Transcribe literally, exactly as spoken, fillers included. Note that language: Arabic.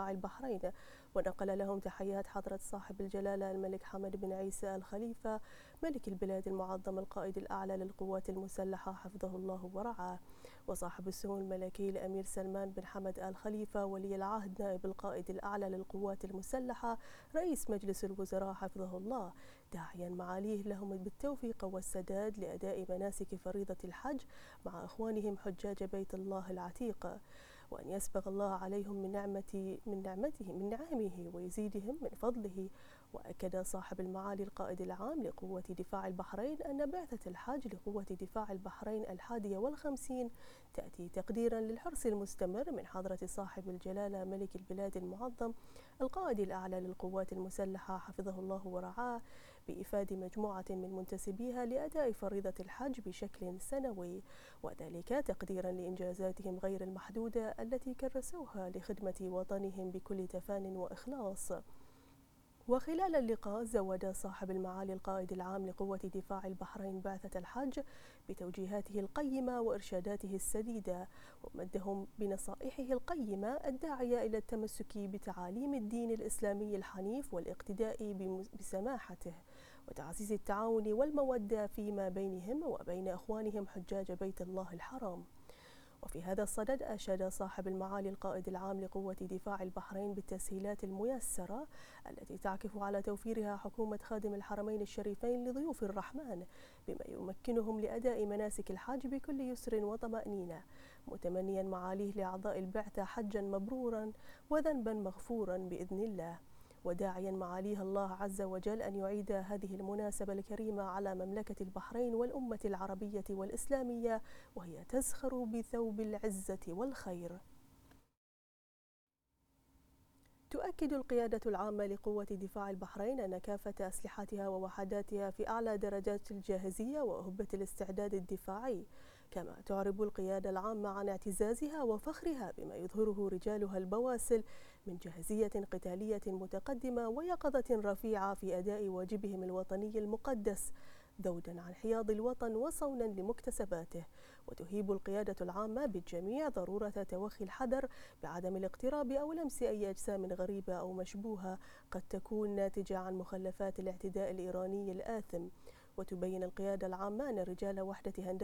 دفاع البحرين، ونقل لهم تحيات حضرة صاحب الجلالة الملك حمد بن عيسى الخليفة ملك البلاد المعظم القائد الأعلى للقوات المسلحة حفظه الله ورعاه، وصاحب السمو الملكي الأمير سلمان بن حمد آل خليفة ولي العهد نائب القائد الأعلى للقوات المسلحة رئيس مجلس الوزراء حفظه الله، داعيا معاليه لهم بالتوفيق والسداد لأداء مناسك فريضة الحج مع إخوانهم حجاج بيت الله العتيق، وأن يسبغ الله عليهم من نعمة من نعمته من نعمه ويزيدهم من فضله. وأكد صاحب المعالي القائد العام لقوة دفاع البحرين أن بعثة الحج لقوة دفاع البحرين الحادية والخمسين تأتي تقديرا للحرص المستمر من حضرة صاحب الجلالة ملك البلاد المعظم القائد الأعلى للقوات المسلحة حفظه الله ورعاه بإفادة مجموعة من منتسبيها لأداء فريضة الحج بشكل سنوي، وذلك تقديرا لإنجازاتهم غير المحدودة التي كرسوها لخدمة وطنهم بكل تفان وإخلاص. وخلال اللقاء زود صاحب المعالي القائد العام لقوة دفاع البحرين بعثة الحج بتوجيهاته القيمة وإرشاداته السديدة، ومدهم بنصائحه القيمة الداعية إلى التمسك بتعاليم الدين الإسلامي الحنيف والاقتداء بسماحته، وتعزيز التعاون والمودة فيما بينهم وبين إخوانهم حجاج بيت الله الحرام. وفي هذا الصدد أشاد صاحب المعالي القائد العام لقوة دفاع البحرين بالتسهيلات الميسرة التي تعكف على توفيرها حكومة خادم الحرمين الشريفين لضيوف الرحمن بما يمكنهم لأداء مناسك الحج بكل يسر وطمأنينة، متمنيا معاليه لأعضاء البعثة حجا مبرورا وذنبا مغفورا بإذن الله، وداعيا معاليه الله عز وجل أن يعيد هذه المناسبة الكريمة على مملكة البحرين والأمة العربية والإسلامية وهي تزخر بثوب العزة والخير. تؤكد القيادة العامة لقوة دفاع البحرين أن كافة أسلحتها ووحداتها في أعلى درجات الجاهزية وأهبة الاستعداد الدفاعي، كما تعرب القيادة العامة عن اعتزازها وفخرها بما يظهره رجالها البواسل من جاهزية قتالية متقدمة ويقظة رفيعة في أداء واجبهم الوطني المقدس، ذودا عن حياض الوطن وصونا لمكتسباته. وتهيب القيادة العامة بالجميع ضرورة توخي الحذر بعدم الاقتراب أو لمس أي أجسام غريبة أو مشبوهة قد تكون ناتجة عن مخلفات الاعتداء الإيراني الآثم. وتبين القيادة العامة أن رجال وحدة هندسة